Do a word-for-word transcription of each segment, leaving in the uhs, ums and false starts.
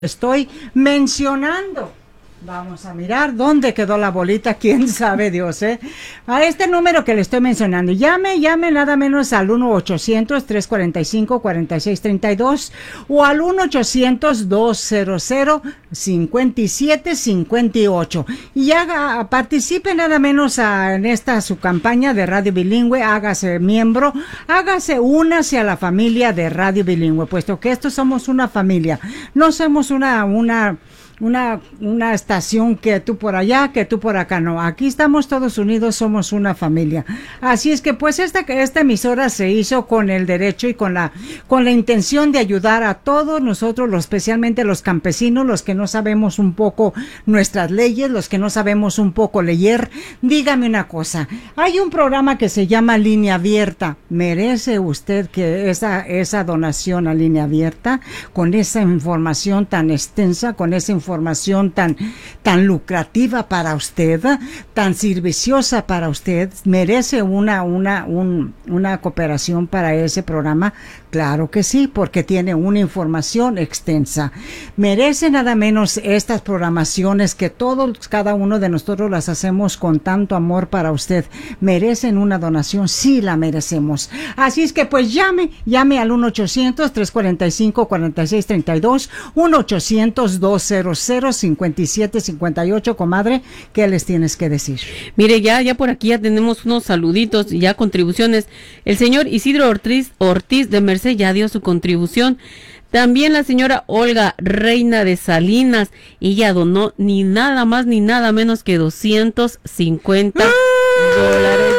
estoy mencionando. Vamos a mirar dónde quedó la bolita, quién sabe Dios, ¿eh? A este número que le estoy mencionando, llame, llame nada menos al uno ochocientos, tres cuarenta y cinco, cuarenta y seis treinta y dos o al uno ochocientos, doscientos, cincuenta y siete cincuenta y ocho y haga, participe nada menos a, en esta su campaña de Radio Bilingüe, hágase miembro, hágase únase a la familia de Radio Bilingüe, puesto que estos somos una familia, no somos una, una Una, una estación que tú por allá, que tú por acá, no. Aquí estamos todos unidos, somos una familia. Así es que pues esta, esta emisora se hizo con el derecho y con la, con la intención de ayudar a todos nosotros, los, especialmente los campesinos, los que no sabemos un poco nuestras leyes, los que no sabemos un poco leer. Dígame una cosa, hay un programa que se llama Línea Abierta. ¿Merece usted que esa, esa donación a Línea Abierta, con esa información tan extensa, con esa información información tan, tan lucrativa para usted, tan serviciosa para usted, merece una, una, un, una cooperación para ese programa? Claro que sí, porque tiene una información extensa. Merece nada menos estas programaciones que todos, cada uno de nosotros las hacemos con tanto amor para usted. ¿Merecen una donación? Sí, la merecemos. Así es que pues llame, llame al uno ochocientos, tres cuarenta y cinco, cuarenta y seis treinta y dos, uno ochocientos, doscientos, cincuenta y siete cincuenta y ocho, comadre, ¿qué les tienes que decir? Mire, ya, ya por aquí ya tenemos unos saluditos y ya contribuciones. El señor Isidro Ortiz, Ortiz de Merced ya dio su contribución. También la señora Olga Reina de Salinas, ella donó ni nada más ni nada menos que doscientos cincuenta dólares.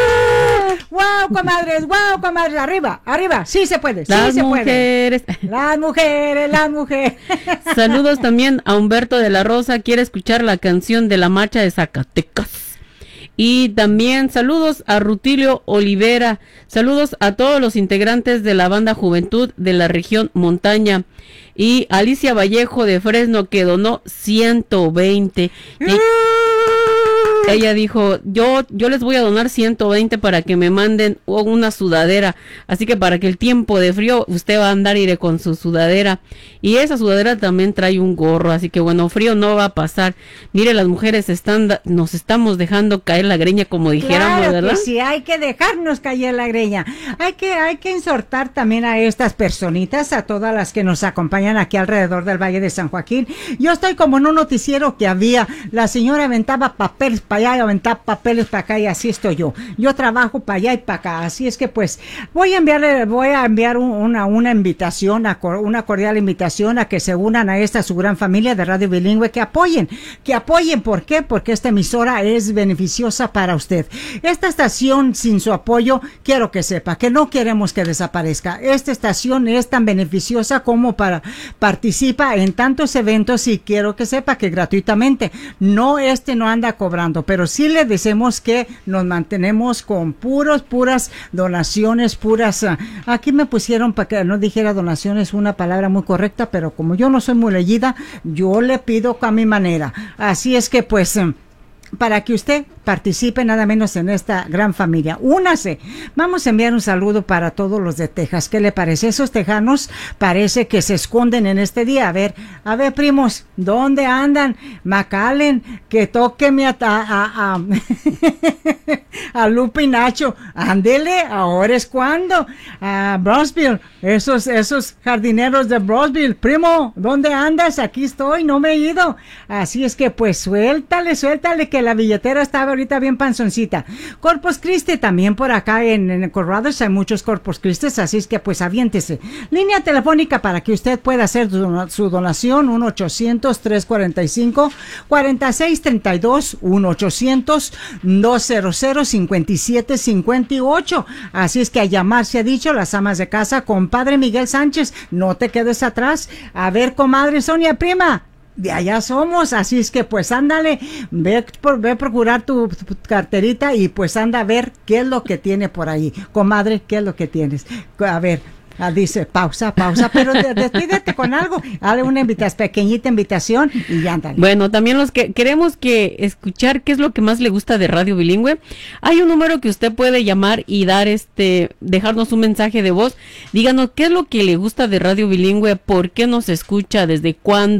¡Wow, comadres! ¡Wow, comadres! ¡Arriba! ¡Arriba! ¡Sí se puede! ¡Sí Las se mujeres. puede! ¡Las mujeres! ¡Las mujeres! Saludos también a Humberto de la Rosa, quiere escuchar la canción de la marcha de Zacatecas. Y también saludos a Rutilio Olivera, saludos a todos los integrantes de la banda Juventud de la región Montaña. Y Alicia Vallejo de Fresno, que donó ciento veinte. Y ella dijo, yo yo les voy a donar ciento veinte para que me manden una sudadera, así que para que el tiempo de frío usted va a andar iré con su sudadera, y esa sudadera también trae un gorro, así que bueno, frío no va a pasar. Mire, las mujeres están nos estamos dejando caer la greña, como dijéramos, claro, ¿verdad? Que sí, hay que dejarnos caer la greña, hay que hay que exhortar también a estas personitas, a todas las que nos acompañan aquí alrededor del Valle de San Joaquín. Yo estoy como en un noticiero que había, la señora aventaba papeles para allá y aventar papeles para acá, y así estoy yo. Yo trabajo para allá y para acá, así es que pues voy a enviarle, voy a enviar un, una, una invitación, a, una cordial invitación a que se unan a esta su gran familia de Radio Bilingüe, que apoyen, que apoyen. ¿Por qué? Porque esta emisora es beneficiosa para usted. Esta estación, sin su apoyo, quiero que sepa que no queremos que desaparezca. Esta estación es tan beneficiosa como para participa en tantos eventos, y quiero que sepa que gratuitamente, no, este no anda cobrando, pero sí le decimos que nos mantenemos con puros, puras donaciones, puras, uh, aquí me pusieron para que no dijera donaciones, una palabra muy correcta, pero como yo no soy muy leída, yo le pido a mi manera. Así es que pues, um, para que usted participe nada menos en esta gran familia, únase. Vamos a enviar un saludo para todos los de Texas. ¿Qué le parece? Esos tejanos parece que se esconden en este día. A ver, a ver, primos, ¿dónde andan? McAllen, que toqueme a, a, a, a Lupe y Nacho. Ándele, ahora es cuando. A Brownsville, esos, esos jardineros de Brownsville. Primo, ¿dónde andas? Aquí estoy, no me he ido. Así es que pues suéltale, suéltale, que la billetera estaba ahorita bien panzoncita. Corpus Christi también por acá en, en Corrados hay muchos Corpus Christi, así es que pues aviéntese. Línea telefónica para que usted pueda hacer su, su donación, uno ochocientos, tres cuarenta y cinco, cuarenta y seis treinta y dos, uno ochocientos, doscientos, cincuenta y siete cincuenta y ocho. Así es que a llamar se ha dicho, las amas de casa, compadre Miguel Sánchez, no te quedes atrás. A ver, comadre Sonia, prima, de allá somos, así es que pues ándale, ve, por, ve a procurar tu, tu carterita y pues anda a ver qué es lo que tiene por ahí. Comadre, ¿qué es lo que tienes? A ver, Ah, dice, pausa, pausa, pero de- despídete con algo, dale una invitas, pequeñita invitación y ya ándale. Bueno, también los que queremos que escuchar qué es lo que más le gusta de Radio Bilingüe. Hay un número que usted puede llamar y dar este, dejarnos un mensaje de voz. Díganos qué es lo que le gusta de Radio Bilingüe, por qué nos escucha, desde cuándo.